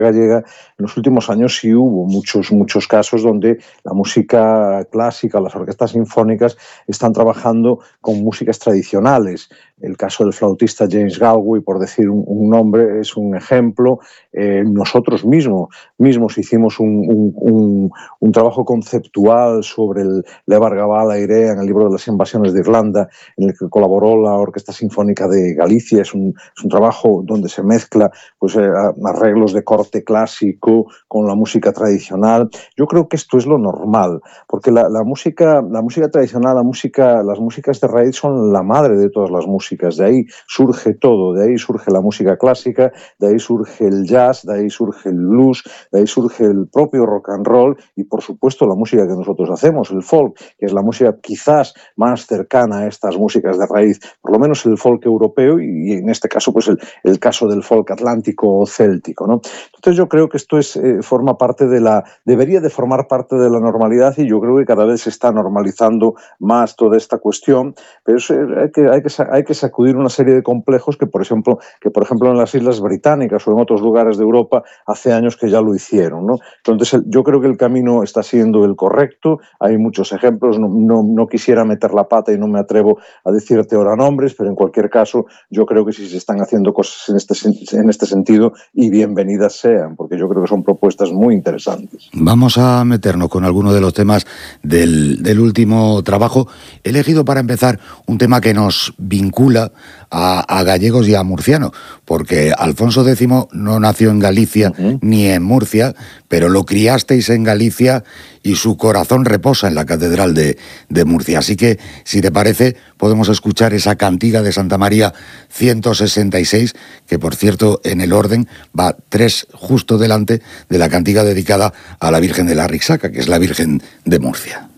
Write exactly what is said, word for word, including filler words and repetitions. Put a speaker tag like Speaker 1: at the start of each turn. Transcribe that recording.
Speaker 1: gallega, en los últimos años sí hubo muchos, muchos casos donde la música clásica, las orquestas sinfónicas están trabajando con músicas tradicionales. El caso del flautista James Galway, por decir un, un nombre, es un ejemplo. Eh, nosotros mismos, mismos hicimos un, un, un, un trabajo conceptual sobre el Levar Gabal Airea en el libro de las invasiones de Irlanda, en el que colaboró la Orquesta Sinfónica de Galicia. Es un, es un trabajo donde se mezcla pues, eh, arreglos de corte clásico con la música tradicional. Yo creo que esto es lo normal, porque la, la, música, la música tradicional, la música, las músicas de raíz son la madre de todas las músicas. De ahí surge todo, de ahí surge la música clásica, de ahí surge el jazz, de ahí surge el blues, de ahí surge el propio rock and roll y, por supuesto, la música que nosotros hacemos, el folk, que es la música quizás más cercana a estas músicas de raíz, por lo menos el folk europeo y, en este caso, pues el, el caso del folk atlántico o céltico, ¿no? Entonces yo creo que esto es, eh, forma parte de la, debería de formar parte de la normalidad y yo creo que cada vez se está normalizando más toda esta cuestión, pero es, hay, que, hay, que, hay que sacudir una serie de complejos que, por ejemplo, que, por ejemplo, en las Islas Británicas o en otros lugares de Europa hace años que ya lo hicieron, ¿no? Entonces yo creo que el camino está siendo el correcto, hay muchos ejemplos, no, no, no quisiera meter la pata y no me atrevo a decirte ahora nombres, pero en cualquier caso yo creo que sí se están haciendo cosas en este, en este sentido y bienvenidas sean, porque yo creo que son propuestas muy interesantes.
Speaker 2: Vamos a meternos con alguno de los temas del, del último trabajo. He elegido para empezar un tema que nos vincula a, a gallegos y a murcianos, porque Alfonso X no nació en Galicia uh-huh. ni en Murcia, pero lo criasteis en Galicia y su corazón reposa en la Catedral de, de Murcia. Así que, si te parece, podemos escuchar esa cantiga de Santa María ciento sesenta y seis, que por cierto en el orden va tres justo delante de la cantiga dedicada a la Virgen de la Rixaca, que es la Virgen de Murcia.